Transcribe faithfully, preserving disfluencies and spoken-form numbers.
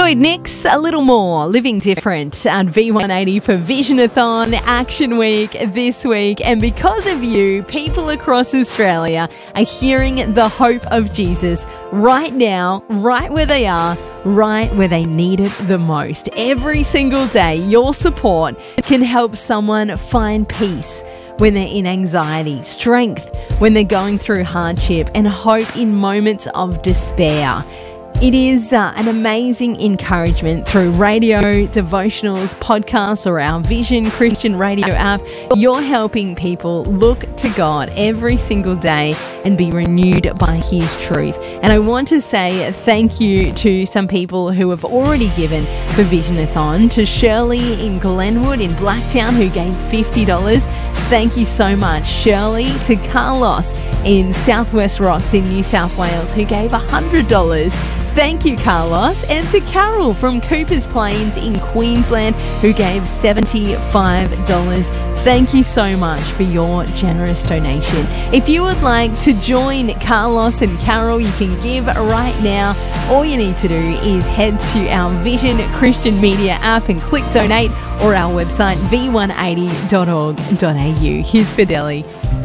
Lloyd Nix, a little more, living different on V one eighty for Visionathon Action Week this week. And because of you, people across Australia are hearing the hope of Jesus right now, right where they are, right where they need it the most. Every single day, your support can help someone find peace when they're in anxiety, strength when they're going through hardship, and hope in moments of despair. It is uh, an amazing encouragement through radio, devotionals, podcasts, or our Vision Christian Radio app. You're helping people look to God every single day and be renewed by His truth. And I want to say thank you to some people who have already given for Visionathon. To Shirley in Glenwood in Blacktown, who gave fifty dollars. Thank you so much, Shirley. To Carlos in Southwest Rocks in New South Wales, who gave one hundred dollars. Thank you, Carlos. And to Carol from Coopers Plains in Queensland, who gave seventy-five dollars. Thank you so much for your generous donation. If you would like to join Carlos and Carol, you can give right now. All you need to do is head to our Vision Christian Media app and click donate, or our website v one eighty dot org dot a u. Here's Fidelli.